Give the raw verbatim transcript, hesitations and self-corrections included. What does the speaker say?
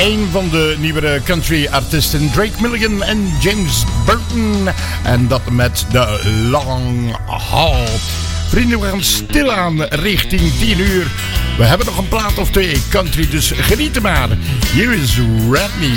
een van de nieuwere country artiesten, Drake Milligan en James Burton. En dat met de Long Haul. Vrienden, we gaan stilaan richting tien uur. We hebben nog een plaat of twee country, dus geniet er maar. Hier is Redney.